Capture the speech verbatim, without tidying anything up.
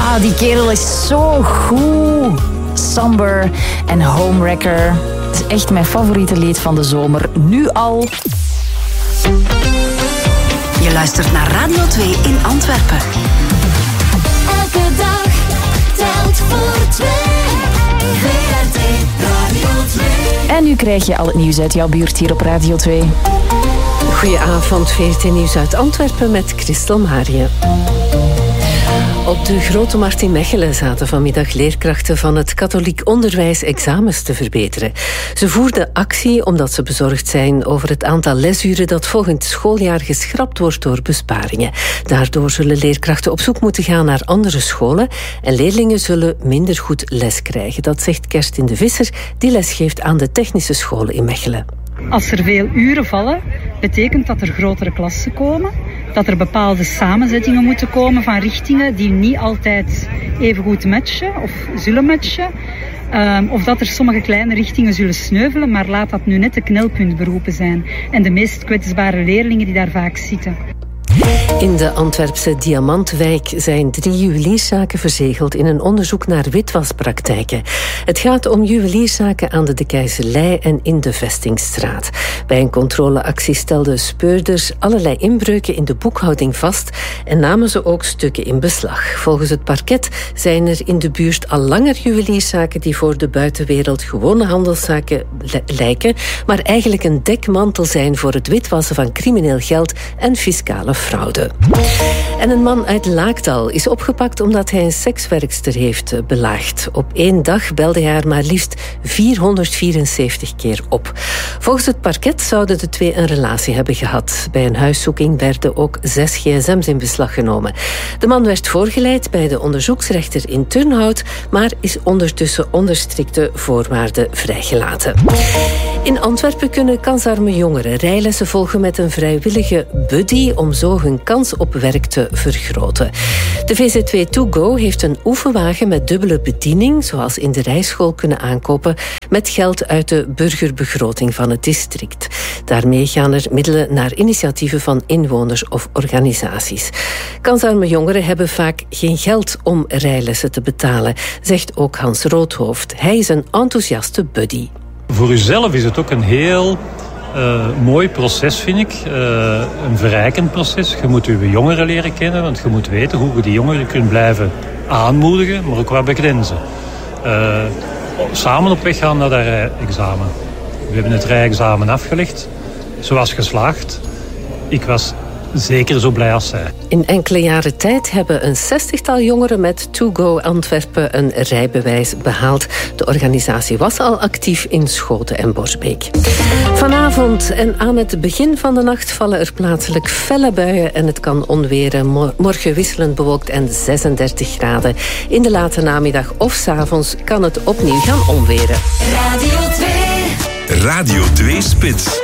Ah, die kerel is zo goed. Somber en Homewrecker. Het is echt mijn favoriete lied van de zomer. Nu al. Je luistert naar Radio twee in Antwerpen. Elke dag telt voor twee. V R T Radio twee. En nu krijg je al het nieuws uit jouw buurt hier op Radio twee. Goedenavond, V R T Nieuws uit Antwerpen met Christel Marië. Op de Grote Markt in Mechelen zaten vanmiddag leerkrachten van het katholiek onderwijs examens te verbeteren. Ze voerden actie omdat ze bezorgd zijn over het aantal lesuren dat volgend schooljaar geschrapt wordt door besparingen. Daardoor zullen leerkrachten op zoek moeten gaan naar andere scholen en leerlingen zullen minder goed les krijgen. Dat zegt Kerstin de Visser, die lesgeeft aan de technische scholen in Mechelen. Als er veel uren vallen, betekent dat er grotere klassen komen, dat er bepaalde samenzettingen moeten komen van richtingen die niet altijd even goed matchen of zullen matchen. Um, of dat er sommige kleine richtingen zullen sneuvelen, maar laat dat nu net de knelpuntberoepen zijn. En de meest kwetsbare leerlingen die daar vaak zitten. In de Antwerpse Diamantwijk zijn drie juwelierszaken verzegeld in een onderzoek naar witwaspraktijken. Het gaat om juwelierszaken aan de De Keizerlei en in de Vestingstraat. Bij een controleactie stelden speurders allerlei inbreuken in de boekhouding vast en namen ze ook stukken in beslag. Volgens het parket zijn er in de buurt al langer juwelierszaken die voor de buitenwereld gewone handelszaken le- lijken, maar eigenlijk een dekmantel zijn voor het witwassen van crimineel geld en fiscale fraude. En een man uit Laakdal is opgepakt omdat hij een sekswerkster heeft belaagd. Op één dag belde hij haar maar liefst vierhonderdvierenzeventig keer op. Volgens het parket zouden de twee een relatie hebben gehad. Bij een huiszoeking werden ook zes gsm's in beslag genomen. De man werd voorgeleid bij de onderzoeksrechter in Turnhout, maar is ondertussen onder strikte voorwaarden vrijgelaten. In Antwerpen kunnen kansarme jongeren rijlessen volgen met een vrijwillige buddy om zo hun kans op werk te vergroten. De V Z W To Go heeft een oefenwagen met dubbele bediening, zoals in de rijschool kunnen aankopen, met geld uit de burgerbegroting van het district. Daarmee gaan er middelen naar initiatieven van inwoners of organisaties. Kansarme jongeren hebben vaak geen geld om rijlessen te betalen, zegt ook Hans Roodhoofd. Hij is een enthousiaste buddy. Voor uzelf is het ook een heel uh, mooi proces, vind ik. Uh, een verrijkend proces. Je moet uw jongeren leren kennen, want je moet weten hoe je die jongeren kunt blijven aanmoedigen, maar ook wat begrenzen. Uh, samen op weg gaan naar dat rijexamen. We hebben het rijexamen afgelegd. Ze was geslaagd. Ik was zeker zo blij als zij. In enkele jaren tijd hebben een zestigtal jongeren met To Go Antwerpen een rijbewijs behaald. De organisatie was al actief in Schoten en Borsbeek. Vanavond en aan het begin van de nacht vallen er plaatselijk felle buien en het kan onweren. Morgen wisselend bewolkt en zesendertig graden. In de late namiddag of 's avonds kan het opnieuw gaan onweren. Radio twee. Radio twee Spits.